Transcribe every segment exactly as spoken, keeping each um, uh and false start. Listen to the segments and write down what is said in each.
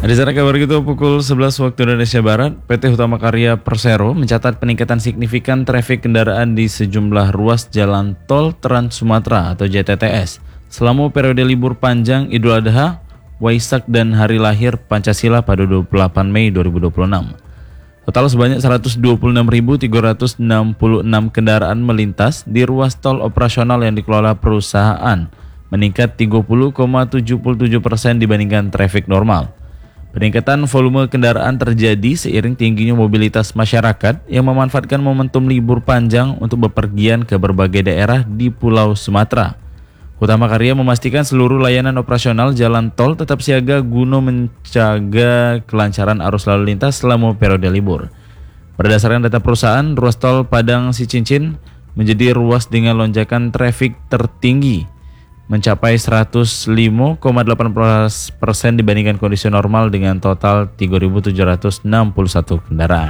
Di sana kabar gitu pukul sebelas waktu Indonesia Barat, P T Hutama Karya Persero mencatat peningkatan signifikan trafik kendaraan di sejumlah ruas jalan tol Trans Sumatera atau J T T S selama periode libur panjang Idul Adha, Waisak dan Hari Lahir Pancasila pada dua puluh delapan Mei dua ribu dua puluh enam. Total sebanyak seratus dua puluh enam ribu tiga ratus enam puluh enam kendaraan melintas di ruas tol operasional yang dikelola perusahaan, meningkat tiga puluh koma tujuh tujuh persen dibandingkan trafik normal. Peningkatan volume kendaraan terjadi seiring tingginya mobilitas masyarakat yang memanfaatkan momentum libur panjang untuk bepergian ke berbagai daerah di Pulau Sumatera. Hutama Karya memastikan seluruh layanan operasional jalan tol tetap siaga guna menjaga kelancaran arus lalu lintas selama periode libur. Berdasarkan data perusahaan, ruas tol Padang Sicincin menjadi ruas dengan lonjakan trafik tertinggi, mencapai seratus lima koma delapan persen dibandingkan kondisi normal dengan total tiga ribu tujuh ratus enam puluh satu kendaraan.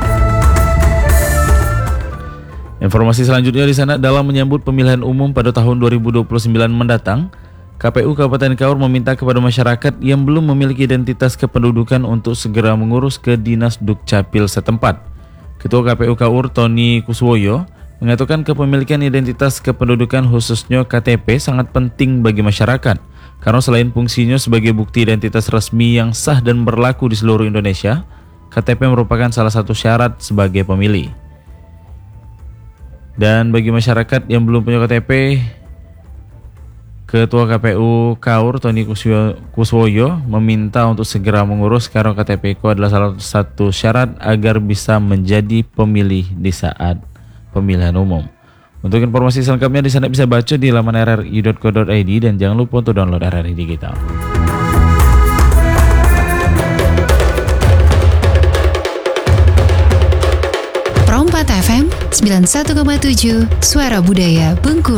Informasi selanjutnya di sana, dalam menyambut pemilihan umum pada tahun dua ribu dua puluh sembilan mendatang, K P U Kabupaten Kaur meminta kepada masyarakat yang belum memiliki identitas kependudukan untuk segera mengurus ke Dinas Dukcapil setempat. Ketua K P U Kaur Tony Kuswoyo mengatakan kepemilikan identitas kependudukan khususnya K T P sangat penting bagi masyarakat karena selain fungsinya sebagai bukti identitas resmi yang sah dan berlaku di seluruh Indonesia, K T P merupakan salah satu syarat sebagai pemilih. Dan bagi masyarakat yang belum punya K T P, Ketua K P U Kaur Tony Kuswoyo meminta untuk segera mengurus karena K T P ku adalah salah satu syarat agar bisa menjadi pemilih di saat pemilihan umum. Untuk informasi selengkapnya di sana bisa baca di laman r r i dot co dot i d dan jangan lupa untuk download R R I Digital. Pro empat F M sembilan puluh satu koma tujuh Suara Budaya Bengkulu.